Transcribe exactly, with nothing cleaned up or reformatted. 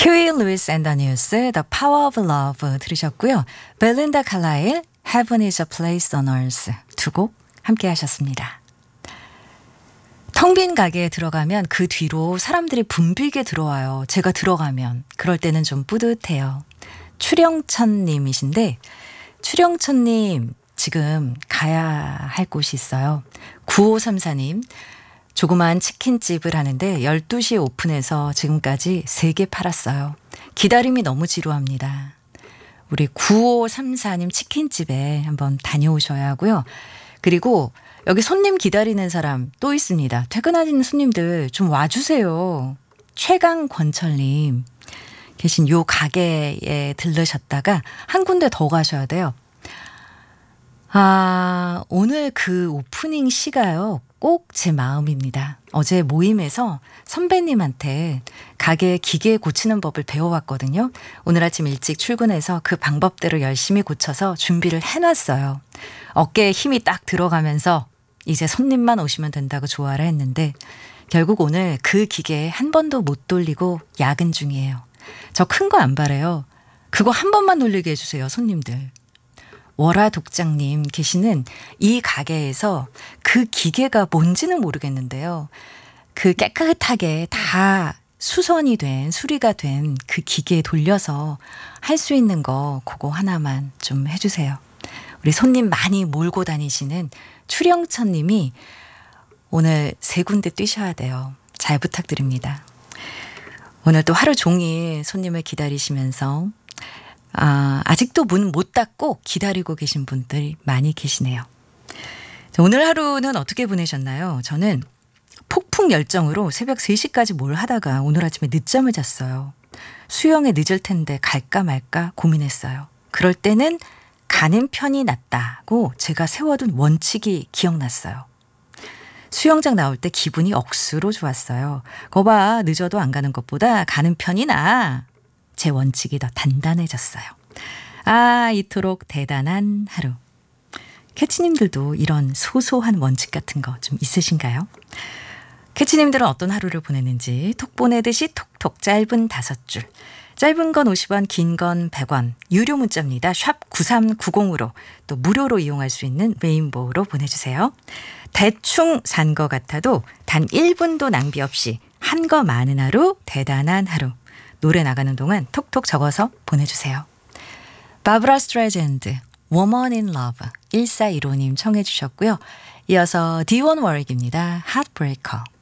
휴이 루이스 앤 더 뉴스 The Power of Love 들으셨고요. 벨린다 칼라일 Heaven is a place on earth 두 곡 함께 하셨습니다. 텅 빈 가게에 들어가면 그 뒤로 사람들이 붐비게 들어와요. 제가 들어가면 그럴 때는 좀 뿌듯해요. 추령천 님이신데 추령천 님 지금 가야 할 곳이 있어요. 구오삼사 님 조그만 치킨집을 하는데 열두 시에 오픈해서 지금까지 세 개 팔았어요. 기다림이 너무 지루합니다. 우리 구오삼사 님 치킨집에 한번 다녀오셔야 하고요. 그리고 여기 손님 기다리는 사람 또 있습니다. 퇴근하시는 손님들 좀 와주세요. 최강권철님 계신 요 가게에 들르셨다가 한 군데 더 가셔야 돼요. 아, 오늘 그 오프닝 시가요. 꼭 제 마음입니다. 어제 모임에서 선배님한테 가게 기계 고치는 법을 배워왔거든요. 오늘 아침 일찍 출근해서 그 방법대로 열심히 고쳐서 준비를 해놨어요. 어깨에 힘이 딱 들어가면서 이제 손님만 오시면 된다고 좋아라 했는데 결국 오늘 그 기계 한 번도 못 돌리고 야근 중이에요. 저 큰 거 안 바래요. 그거 한 번만 돌리게 해주세요, 손님들. 월화 독장님 계시는 이 가게에서 그 기계가 뭔지는 모르겠는데요. 그 깨끗하게 다 수선이 된, 수리가 된 그 기계에 돌려서 할 수 있는 거 그거 하나만 좀 해주세요. 우리 손님 많이 몰고 다니시는 추령천 님이 오늘 세 군데 뛰셔야 돼요. 잘 부탁드립니다. 오늘 또 하루 종일 손님을 기다리시면서 아, 아직도 문 못 닫고 기다리고 계신 분들이 많이 계시네요. 자, 오늘 하루는 어떻게 보내셨나요? 저는 폭풍 열정으로 새벽 세 시까지 뭘 하다가 오늘 아침에 늦잠을 잤어요. 수영에 늦을 텐데 갈까 말까 고민했어요. 그럴 때는 가는 편이 낫다고 제가 세워둔 원칙이 기억났어요. 수영장 나올 때 기분이 억수로 좋았어요. 거봐, 늦어도 안 가는 것보다 가는 편이 나아. 제 원칙이 더 단단해졌어요. 아, 이토록 대단한 하루. 캐치님들도 이런 소소한 원칙 같은 거 좀 있으신가요? 캐치님들은 어떤 하루를 보내는지 톡 보내듯이 톡톡 짧은 다섯 줄. 짧은 건 오십 원, 긴 건 백 원. 유료 문자입니다. 샵 구삼구공으로 또 무료로 이용할 수 있는 레인보우로 보내주세요. 대충 산 거 같아도 단 일 분도 낭비 없이 한 거 많은 하루, 대단한 하루. 노래 나가는 동안 톡톡 적어서 보내주세요. 바브라 스트라이젠드, Woman in Love, 일사일오 님 청해 주셨고요. 이어서 디원 워릭입니다. Heartbreaker.